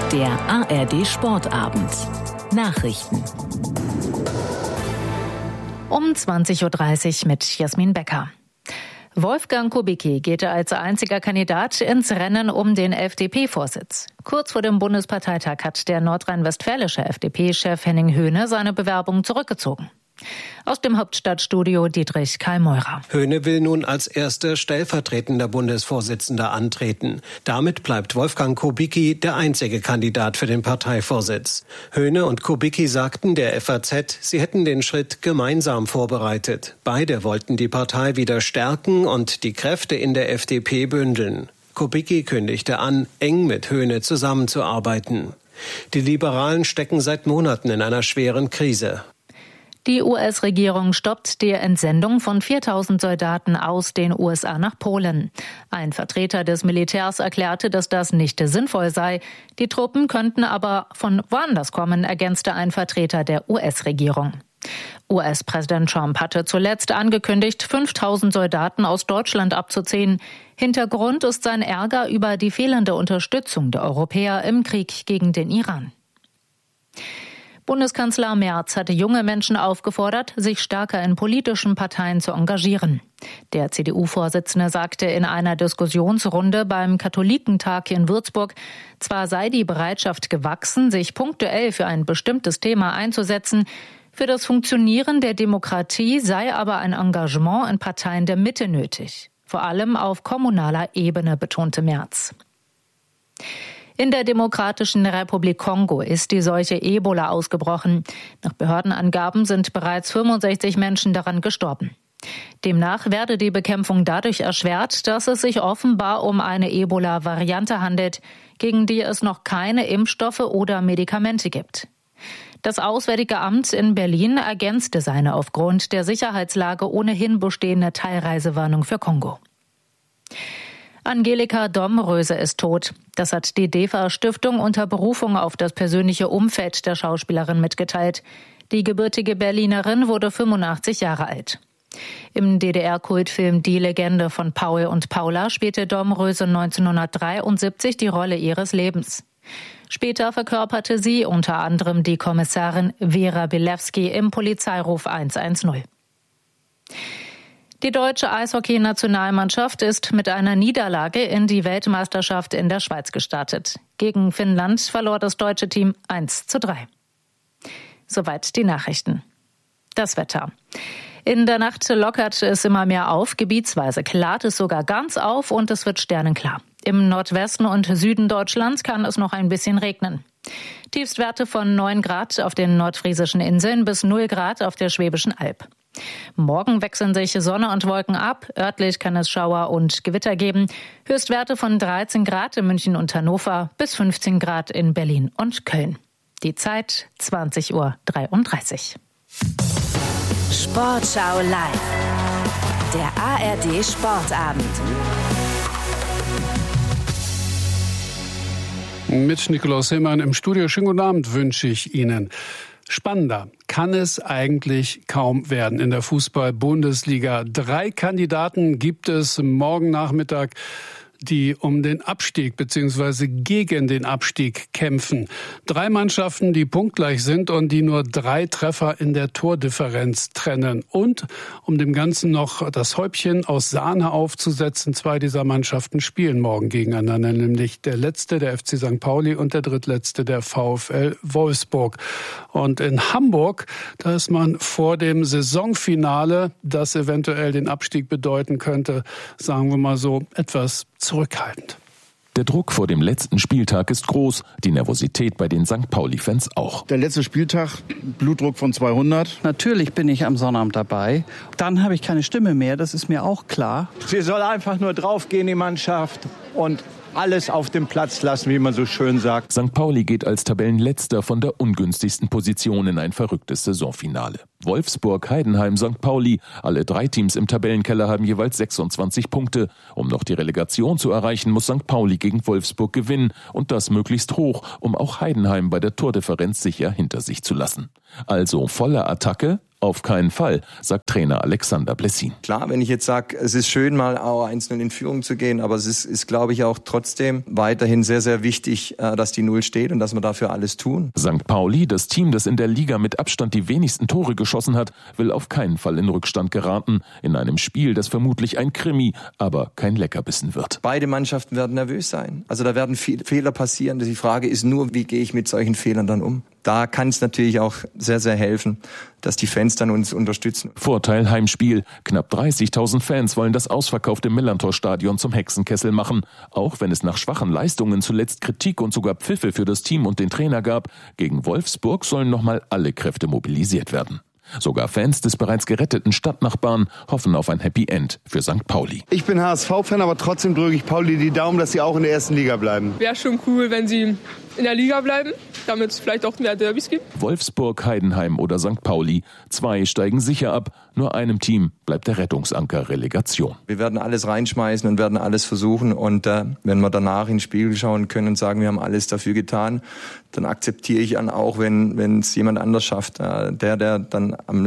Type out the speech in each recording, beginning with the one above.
Der ARD Sportabend. Nachrichten. Um 20.30 Uhr mit Jasmin Becker. Wolfgang Kubicki geht als einziger Kandidat ins Rennen um den FDP-Vorsitz. Kurz vor dem Bundesparteitag hat der nordrhein-westfälische FDP-Chef Henning Höhne seine Bewerbung zurückgezogen. Aus dem Hauptstadtstudio Dietrich Karl Meurer. Höhne will nun als erster stellvertretender Bundesvorsitzender antreten. Damit bleibt Wolfgang Kubicki der einzige Kandidat für den Parteivorsitz. Höhne und Kubicki sagten der FAZ, sie hätten den Schritt gemeinsam vorbereitet. Beide wollten die Partei wieder stärken und die Kräfte in der FDP bündeln. Kubicki kündigte an, eng mit Höhne zusammenzuarbeiten. Die Liberalen stecken seit Monaten in einer schweren Krise. Die US-Regierung stoppt die Entsendung von 4.000 Soldaten aus den USA nach Polen. Ein Vertreter des Militärs erklärte, dass das nicht sinnvoll sei. Die Truppen könnten aber von woanders kommen, ergänzte ein Vertreter der US-Regierung. US-Präsident Trump hatte zuletzt angekündigt, 5.000 Soldaten aus Deutschland abzuziehen. Hintergrund ist sein Ärger über die fehlende Unterstützung der Europäer im Krieg gegen den Iran. Bundeskanzler Merz hatte junge Menschen aufgefordert, sich stärker in politischen Parteien zu engagieren. Der CDU-Vorsitzende sagte in einer Diskussionsrunde beim Katholikentag in Würzburg, zwar sei die Bereitschaft gewachsen, sich punktuell für ein bestimmtes Thema einzusetzen, für das Funktionieren der Demokratie sei aber ein Engagement in Parteien der Mitte nötig. Vor allem auf kommunaler Ebene, betonte Merz. In der Demokratischen Republik Kongo ist die Seuche Ebola ausgebrochen. Nach Behördenangaben sind bereits 65 Menschen daran gestorben. Demnach werde die Bekämpfung dadurch erschwert, dass es sich offenbar um eine Ebola-Variante handelt, gegen die es noch keine Impfstoffe oder Medikamente gibt. Das Auswärtige Amt in Berlin ergänzte seine aufgrund der Sicherheitslage ohnehin bestehende Teilreisewarnung für Kongo. Angelika Domröse ist tot. Das hat die DEFA-Stiftung unter Berufung auf das persönliche Umfeld der Schauspielerin mitgeteilt. Die gebürtige Berlinerin wurde 85 Jahre alt. Im DDR-Kultfilm Die Legende von Paul und Paula spielte Domröse 1973 die Rolle ihres Lebens. Später verkörperte sie unter anderem die Kommissarin Vera Bilewski im Polizeiruf 110. Die deutsche Eishockey-Nationalmannschaft ist mit einer Niederlage in die Weltmeisterschaft in der Schweiz gestartet. Gegen Finnland verlor das deutsche Team 1:3. Soweit die Nachrichten. Das Wetter. In der Nacht lockert es immer mehr auf, gebietsweise klart es sogar ganz auf und es wird sternenklar. Im Nordwesten und Süden Deutschlands kann es noch ein bisschen regnen. Tiefstwerte von 9 Grad auf den nordfriesischen Inseln bis 0 Grad auf der Schwäbischen Alb. Morgen wechseln sich Sonne und Wolken ab. Örtlich kann es Schauer und Gewitter geben. Höchstwerte von 13 Grad in München und Hannover bis 15 Grad in Berlin und Köln. Die Zeit 20:33 Uhr. Sportschau live. Der ARD Sportabend. Mit Nikolaus Hillmann im Studio. Schönen guten Abend wünsche ich Ihnen. Spannender kann es eigentlich kaum werden in der Fußball-Bundesliga. 3 Kandidaten gibt es morgen Nachmittag, die um den Abstieg bzw. gegen den Abstieg kämpfen. 3 Mannschaften, die punktgleich sind und die nur 3 Treffer in der Tordifferenz trennen. Und um dem Ganzen noch das Häubchen aus Sahne aufzusetzen, 2 dieser Mannschaften spielen morgen gegeneinander, nämlich der letzte, der FC St. Pauli, und der drittletzte, der VfL Wolfsburg. Und in Hamburg, da ist man vor dem Saisonfinale, das eventuell den Abstieg bedeuten könnte, sagen wir mal so, etwas zurückhaltend. Der Druck vor dem letzten Spieltag ist groß, die Nervosität bei den St. Pauli-Fans auch. Der letzte Spieltag, Blutdruck von 200. Natürlich bin ich am Sonnabend dabei. Dann habe ich keine Stimme mehr, das ist mir auch klar. Sie soll einfach nur draufgehen, die Mannschaft, und alles auf dem Platz lassen, wie man so schön sagt. St. Pauli geht als Tabellenletzter von der ungünstigsten Position in ein verrücktes Saisonfinale. Wolfsburg, Heidenheim, St. Pauli. Alle 3 Teams im Tabellenkeller haben jeweils 26 Punkte. Um noch die Relegation zu erreichen, muss St. Pauli gegen Wolfsburg gewinnen und das möglichst hoch, um auch Heidenheim bei der Tordifferenz sicher hinter sich zu lassen. Also volle Attacke? Auf keinen Fall, sagt Trainer Alexander Blessin. Klar, wenn ich jetzt sage, es ist schön, mal auch 1-0 in Führung zu gehen, aber es ist, glaube ich, auch trotzdem weiterhin sehr, sehr wichtig, dass die 0 steht und dass wir dafür alles tun. St. Pauli, das Team, das in der Liga mit Abstand die wenigsten Tore geschossen hat, will auf keinen Fall in Rückstand geraten. In einem Spiel, das vermutlich ein Krimi, aber kein Leckerbissen wird. Beide Mannschaften werden nervös sein. Also da werden viele Fehler passieren. Die Frage ist nur, wie gehe ich mit solchen Fehlern dann um? Da kann es natürlich auch sehr, sehr helfen, dass die Fans dann uns unterstützen. Vorteil Heimspiel. Knapp 30.000 Fans wollen das ausverkaufte Millantor-Stadion zum Hexenkessel machen. Auch wenn es nach schwachen Leistungen zuletzt Kritik und sogar Pfiffe für das Team und den Trainer gab, gegen Wolfsburg sollen nochmal alle Kräfte mobilisiert werden. Sogar Fans des bereits geretteten Stadtnachbarn hoffen auf ein Happy End für St. Pauli. Ich bin HSV-Fan, aber trotzdem drücke ich Pauli die Daumen, dass sie auch in der ersten Liga bleiben. Wäre schon cool, wenn sie in der Liga bleiben, damit es vielleicht auch mehr Derbys gibt. Wolfsburg, Heidenheim oder St. Pauli. 2 steigen sicher ab. Nur einem Team bleibt der Rettungsanker Relegation. Wir werden alles reinschmeißen und werden alles versuchen. Und wenn wir danach in den Spiegel schauen können und sagen, wir haben alles dafür getan, dann akzeptiere ich dann auch, wenn es jemand anders schafft. Der dann am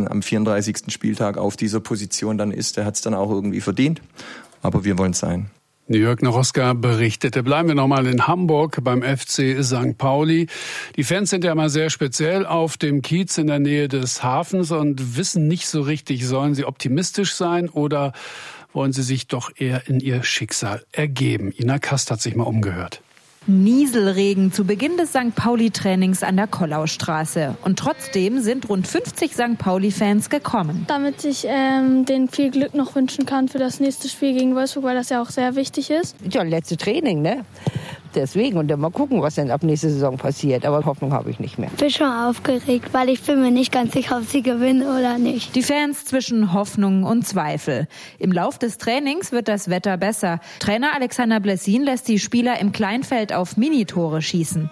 34. Spieltag auf dieser Position dann ist, der hat es dann auch irgendwie verdient. Aber wir wollen es sein. Jörg Noroska berichtete. Bleiben wir nochmal in Hamburg beim FC St. Pauli. Die Fans sind ja immer sehr speziell auf dem Kiez in der Nähe des Hafens und wissen nicht so richtig, sollen sie optimistisch sein oder wollen sie sich doch eher in ihr Schicksal ergeben? Ina Kast hat sich mal umgehört. Nieselregen zu Beginn des St. Pauli-Trainings an der Kollaustraße. Und trotzdem sind rund 50 St. Pauli-Fans gekommen. Damit ich denen viel Glück noch wünschen kann für das nächste Spiel gegen Wolfsburg, weil das ja auch sehr wichtig ist. Ja, letzte Training, ne? Deswegen. Und dann mal gucken, was denn ab nächster Saison passiert. Aber Hoffnung habe ich nicht mehr. Ich bin schon aufgeregt, weil ich bin mir nicht ganz sicher, ob sie gewinnen oder nicht. Die Fans zwischen Hoffnung und Zweifel. Im Lauf des Trainings wird das Wetter besser. Trainer Alexander Blessin lässt die Spieler im Kleinfeld auf Minitore schießen.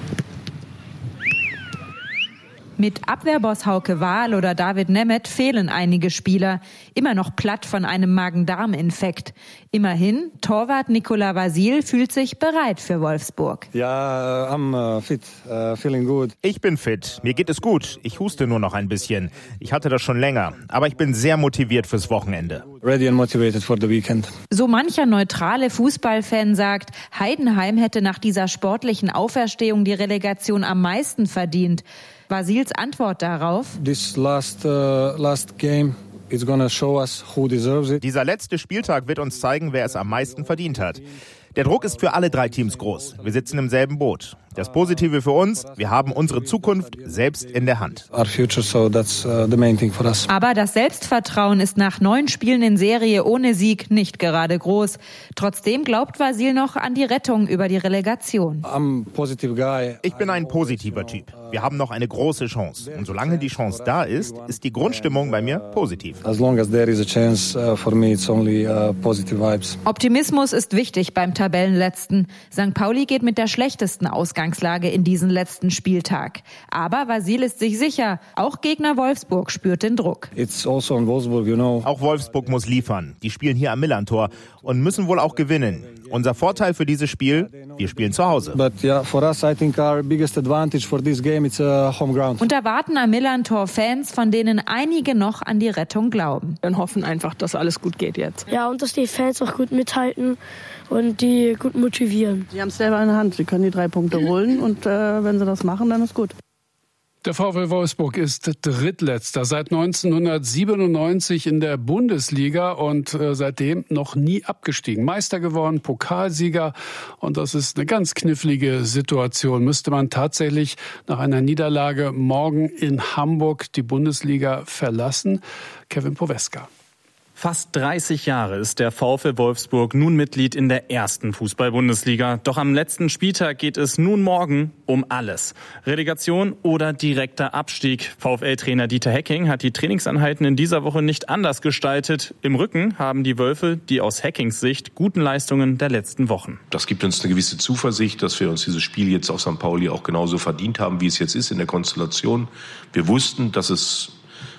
Mit Abwehrboss Hauke Wahl oder David Nemeth fehlen einige Spieler. Immer noch platt von einem Magen-Darm-Infekt. Immerhin, Torwart Nicolas Vasil fühlt sich bereit für Wolfsburg. Ja, I'm fit, feeling good. Ich bin fit, mir geht es gut. Ich huste nur noch ein bisschen. Ich hatte das schon länger, aber ich bin sehr motiviert fürs Wochenende. Ready and motivated for the weekend. So mancher neutrale Fußballfan sagt, Heidenheim hätte nach dieser sportlichen Auferstehung die Relegation am meisten verdient. Vasils Antwort darauf: This last game is gonna show us who deserves it. Dieser letzte Spieltag wird uns zeigen, wer es am meisten verdient hat. Der Druck ist für alle 3 Teams groß. Wir sitzen im selben Boot. Das Positive für uns, wir haben unsere Zukunft selbst in der Hand. Our future, so that's the main thing for us. Aber das Selbstvertrauen ist nach 9 Spielen in Serie ohne Sieg nicht gerade groß. Trotzdem glaubt Vasil noch an die Rettung über die Relegation. I'm a positive guy. Ich bin ein positiver Typ. Wir haben noch eine große Chance. Und solange die Chance da ist, ist die Grundstimmung bei mir positiv. As long as there is a chance, for me it's only positive vibes. Optimismus ist wichtig beim Tabellenletzten. St. Pauli geht mit der schlechtesten Ausgangslage in diesen letzten Spieltag. Aber Vasil ist sich sicher, auch Gegner Wolfsburg spürt den Druck. It's also on Wolfsburg, you know. Auch Wolfsburg muss liefern. Die spielen hier am Millantor und müssen wohl auch gewinnen. Unser Vorteil für dieses Spiel, wir spielen zu Hause. But yeah, for us, I think our biggest advantage for this game is home ground. Und erwarten am Millantor Fans, von denen einige noch an die Rettung glauben. Wir hoffen einfach, dass alles gut geht jetzt. Ja, und dass die Fans auch gut mithalten und die gut motivieren. Sie haben es selber in der Hand. Sie können die 3 Punkte holen und wenn sie das machen, dann ist gut. Der VfL Wolfsburg ist Drittletzter seit 1997 in der Bundesliga und seitdem noch nie abgestiegen. Meister geworden, Pokalsieger, und das ist eine ganz knifflige Situation. Müsste man tatsächlich nach einer Niederlage morgen in Hamburg die Bundesliga verlassen? Kevin Poweska. Fast 30 Jahre ist der VfL Wolfsburg nun Mitglied in der ersten Fußball-Bundesliga. Doch am letzten Spieltag geht es nun morgen um alles. Relegation oder direkter Abstieg. VfL-Trainer Dieter Hecking hat die Trainingseinheiten in dieser Woche nicht anders gestaltet. Im Rücken haben die Wölfe die aus Heckings Sicht guten Leistungen der letzten Wochen. Das gibt uns eine gewisse Zuversicht, dass wir uns dieses Spiel jetzt auf St. Pauli auch genauso verdient haben, wie es jetzt ist in der Konstellation. Wir wussten, dass es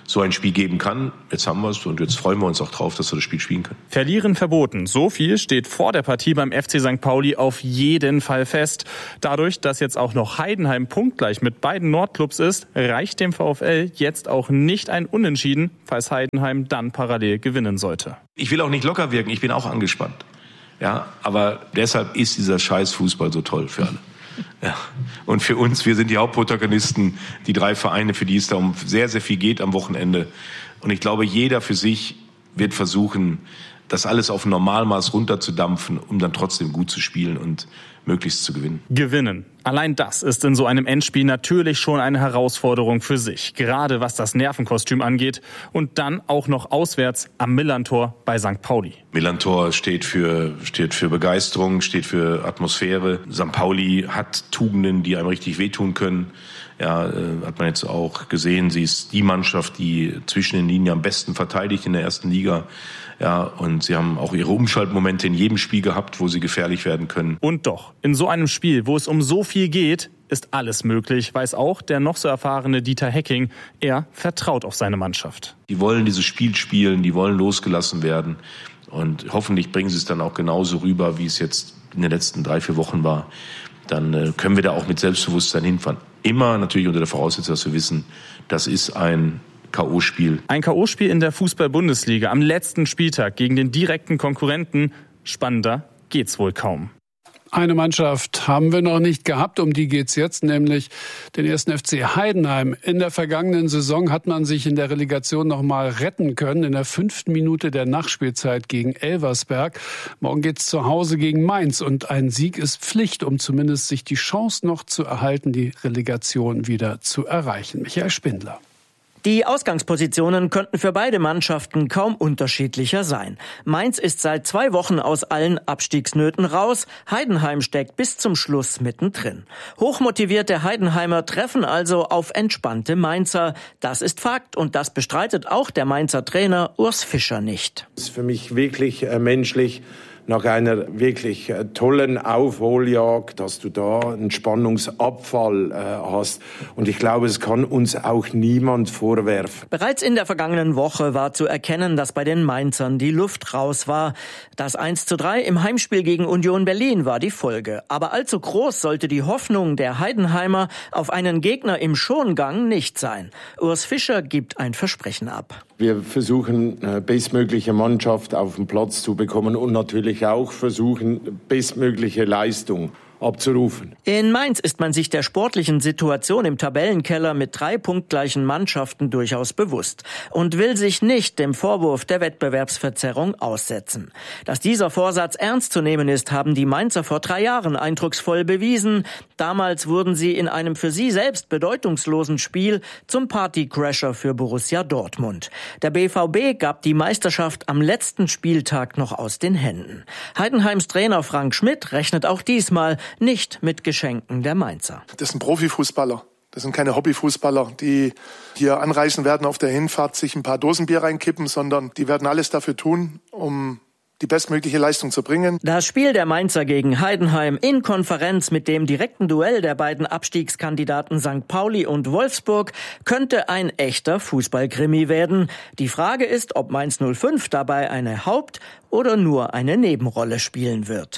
so ein Spiel geben kann. Jetzt haben wir es und jetzt freuen wir uns auch drauf, dass wir das Spiel spielen können. Verlieren verboten. So viel steht vor der Partie beim FC St. Pauli auf jeden Fall fest. Dadurch, dass jetzt auch noch Heidenheim punktgleich mit beiden Nordclubs ist, reicht dem VfL jetzt auch nicht ein Unentschieden, falls Heidenheim dann parallel gewinnen sollte. Ich will auch nicht locker wirken, ich bin auch angespannt. Ja, aber deshalb ist dieser scheiß Fußball so toll für alle. Ja. Und für uns, wir sind die Hauptprotagonisten, die 3 Vereine, für die es da um sehr, sehr viel geht am Wochenende. Und ich glaube, jeder für sich wird versuchen, das alles auf ein Normalmaß runterzudampfen, um dann trotzdem gut zu spielen und möglichst zu gewinnen. Gewinnen. Allein das ist in so einem Endspiel natürlich schon eine Herausforderung für sich. Gerade was das Nervenkostüm angeht. Und dann auch noch auswärts am Millerntor bei St. Pauli. Millerntor steht für Begeisterung, steht für Atmosphäre. St. Pauli hat Tugenden, die einem richtig wehtun können. Ja, hat man jetzt auch gesehen. Sie ist die Mannschaft, die zwischen den Linien am besten verteidigt in der ersten Liga. Ja, und sie haben auch ihre Umschaltmomente in jedem Spiel gehabt, wo sie gefährlich werden können. Und doch, in so einem Spiel, wo es um so viel geht, ist alles möglich, weiß auch der noch so erfahrene Dieter Hecking. Er vertraut auf seine Mannschaft. Die wollen dieses Spiel spielen, die wollen losgelassen werden. Und hoffentlich bringen sie es dann auch genauso rüber, wie es jetzt in den letzten 3-4 Wochen war. Dann können wir da auch mit Selbstbewusstsein hinfahren. Immer natürlich unter der Voraussetzung, dass wir wissen, das ist ein K.O.-Spiel. Ein K.O.-Spiel in der Fußball-Bundesliga am letzten Spieltag gegen den direkten Konkurrenten. Spannender geht's wohl kaum. Eine Mannschaft haben wir noch nicht gehabt, um die geht's jetzt, nämlich den 1. FC Heidenheim. In der vergangenen Saison hat man sich in der Relegation noch mal retten können, in der 5. Minute der Nachspielzeit gegen Elversberg. Morgen geht's zu Hause gegen Mainz und ein Sieg ist Pflicht, um zumindest sich die Chance noch zu erhalten, die Relegation wieder zu erreichen. Michael Spindler. Die Ausgangspositionen könnten für beide Mannschaften kaum unterschiedlicher sein. Mainz ist seit 2 Wochen aus allen Abstiegsnöten raus. Heidenheim steckt bis zum Schluss mittendrin. Hochmotivierte Heidenheimer treffen also auf entspannte Mainzer. Das ist Fakt und das bestreitet auch der Mainzer Trainer Urs Fischer nicht. Das ist für mich wirklich menschlich. Nach einer wirklich tollen Aufholjagd, dass du da einen Spannungsabfall hast. Und ich glaube, es kann uns auch niemand vorwerfen. Bereits in der vergangenen Woche war zu erkennen, dass bei den Mainzern die Luft raus war. Das 1:3 im Heimspiel gegen Union Berlin war die Folge. Aber allzu groß sollte die Hoffnung der Heidenheimer auf einen Gegner im Schongang nicht sein. Urs Fischer gibt ein Versprechen ab. Wir versuchen, bestmögliche Mannschaft auf den Platz zu bekommen und natürlich auch versuchen, bestmögliche Leistung abzurufen. In Mainz ist man sich der sportlichen Situation im Tabellenkeller mit 3 punktgleichen Mannschaften durchaus bewusst und will sich nicht dem Vorwurf der Wettbewerbsverzerrung aussetzen. Dass dieser Vorsatz ernst zu nehmen ist, haben die Mainzer vor 3 Jahren eindrucksvoll bewiesen. Damals wurden sie in einem für sie selbst bedeutungslosen Spiel zum Partycrasher für Borussia Dortmund. Der BVB gab die Meisterschaft am letzten Spieltag noch aus den Händen. Heidenheims Trainer Frank Schmidt rechnet auch diesmal nicht mit Geschenken der Mainzer. Das sind Profifußballer. Das sind keine Hobbyfußballer, die hier anreisen werden, auf der Hinfahrt sich ein paar Dosen Bier reinkippen, sondern die werden alles dafür tun, um die bestmögliche Leistung zu bringen. Das Spiel der Mainzer gegen Heidenheim in Konferenz mit dem direkten Duell der beiden Abstiegskandidaten St. Pauli und Wolfsburg könnte ein echter Fußballkrimi werden. Die Frage ist, ob Mainz 05 dabei eine Haupt- oder nur eine Nebenrolle spielen wird.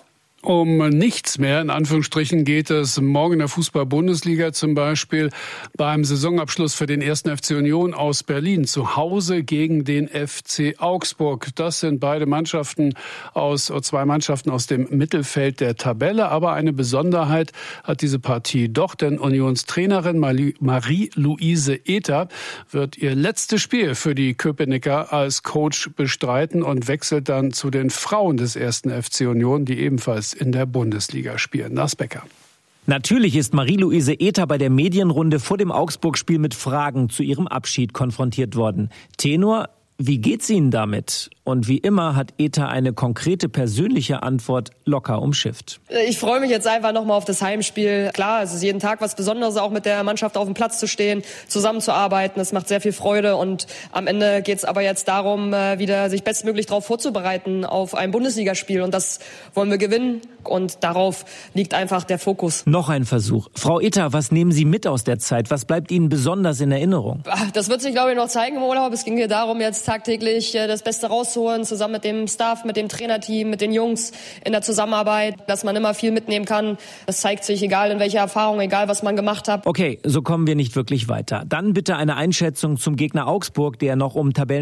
Um nichts mehr, in Anführungsstrichen, geht es morgen in der Fußball-Bundesliga zum Beispiel beim Saisonabschluss für den 1. FC Union aus Berlin zu Hause gegen den FC Augsburg. Das sind zwei Mannschaften aus dem Mittelfeld der Tabelle. Aber eine Besonderheit hat diese Partie doch, denn Unionstrainerin Marie-Louise Ether wird ihr letztes Spiel für die Köpenicker als Coach bestreiten und wechselt dann zu den Frauen des 1. FC Union, die ebenfalls in der Bundesliga spielen. Lars Becker. Natürlich ist Marie-Louise Ether bei der Medienrunde vor dem Augsburg-Spiel mit Fragen zu ihrem Abschied konfrontiert worden. Tenor: Wie geht's Ihnen damit? Und wie immer hat Eta eine konkrete persönliche Antwort locker umschifft. Ich freue mich jetzt einfach nochmal auf das Heimspiel. Klar, es ist jeden Tag was Besonderes, auch mit der Mannschaft auf dem Platz zu stehen, zusammenzuarbeiten. Es macht sehr viel Freude und am Ende geht es aber jetzt darum, wieder sich bestmöglich darauf vorzubereiten auf ein Bundesligaspiel. Und das wollen wir gewinnen und darauf liegt einfach der Fokus. Noch ein Versuch. Frau Eta, was nehmen Sie mit aus der Zeit? Was bleibt Ihnen besonders in Erinnerung? Das wird sich, glaube ich, noch zeigen im Urlaub. Es ging hier darum, jetzt tagtäglich das Beste rauszuholen, zusammen mit dem Staff, mit dem Trainerteam, mit den Jungs in der Zusammenarbeit, dass man immer viel mitnehmen kann. Das zeigt sich, egal in welcher Erfahrung, egal was man gemacht hat. Okay, so kommen wir nicht wirklich weiter. Dann bitte eine Einschätzung zum Gegner Augsburg, der noch um